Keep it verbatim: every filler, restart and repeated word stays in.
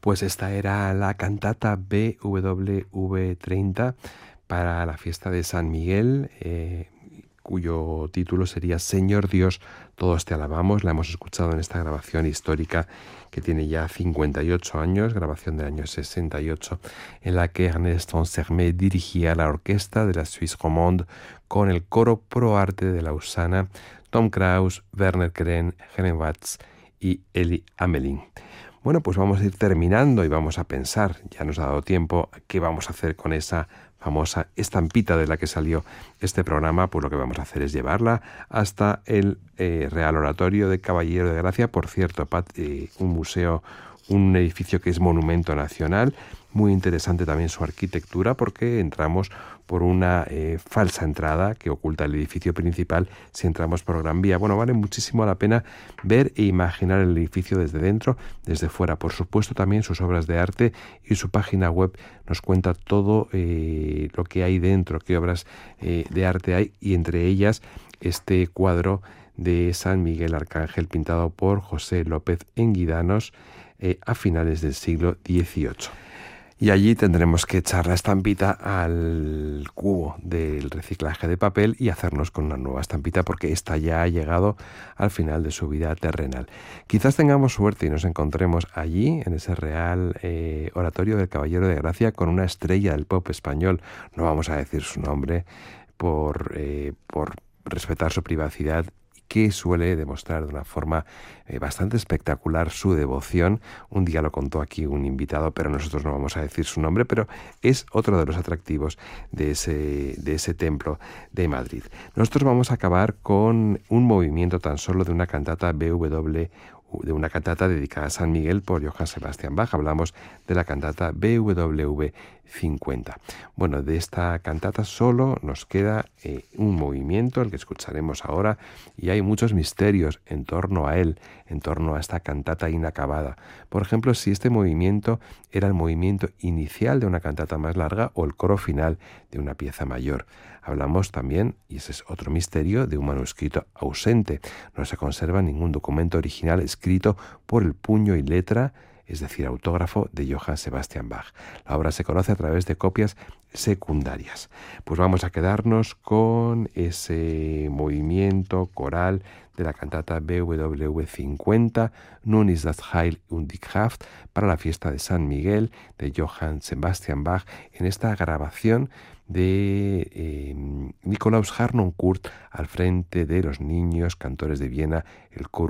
Pues esta era la cantata B W V treinta para la fiesta de San Miguel, eh, cuyo título sería Señor Dios, todos te alabamos. La hemos escuchado en esta grabación histórica que tiene ya cincuenta y ocho años, grabación del año sesenta y ocho, en la que Ernest Ansermet dirigía la orquesta de la Suisse Romande con el coro Pro Arte de Lausana, Tom Kraus, Werner Kren, Helen Watts y Eli Amelin. Bueno, pues vamos a ir terminando y vamos a pensar, ya nos ha dado tiempo, qué vamos a hacer con esa famosa estampita de la que salió este programa. Pues lo que vamos a hacer es llevarla hasta el eh, Real Oratorio de Caballero de Gracia, por cierto, Pat, eh, un museo, un edificio que es monumento nacional, muy interesante también su arquitectura, porque entramos por una eh, falsa entrada que oculta el edificio principal si entramos por Gran Vía. Bueno, vale muchísimo la pena ver e imaginar el edificio desde dentro, desde fuera. Por supuesto, también sus obras de arte y su página web nos cuenta todo eh, lo que hay dentro, qué obras eh, de arte hay, y entre ellas este cuadro de San Miguel Arcángel pintado por José López Enguidanos eh, a finales del siglo dieciocho. Y allí tendremos que echar la estampita al cubo del reciclaje de papel y hacernos con una nueva estampita, porque esta ya ha llegado al final de su vida terrenal. Quizás tengamos suerte y nos encontremos allí, en ese Real eh, Oratorio del Caballero de Gracia, con una estrella del pop español. No vamos a decir su nombre por, eh, por respetar su privacidad, que suele demostrar de una forma eh, bastante espectacular su devoción. Un día lo contó aquí un invitado, pero nosotros no vamos a decir su nombre, pero es otro de los atractivos de ese, de ese templo de Madrid. Nosotros vamos a acabar con un movimiento tan solo de una cantata B W, de una cantata dedicada a San Miguel por Johann Sebastian Bach. Hablamos de la cantata B W cincuenta. Bueno, de esta cantata solo nos queda eh, un movimiento, el que escucharemos ahora, y hay muchos misterios en torno a él, en torno a esta cantata inacabada. Por ejemplo, si este movimiento era el movimiento inicial de una cantata más larga o el coro final de una pieza mayor. Hablamos también, y ese es otro misterio, de un manuscrito ausente. No se conserva ningún documento original escrito por el puño y letra, es decir, autógrafo de Johann Sebastian Bach. La obra se conoce a través de copias secundarias. Pues vamos a quedarnos con ese movimiento coral de la cantata B W cincuenta, Nun ist das Heil und die Kraft, para la fiesta de San Miguel de Johann Sebastian Bach, en esta grabación de eh, Nikolaus Harnoncourt al frente de los niños cantores de Viena, el coro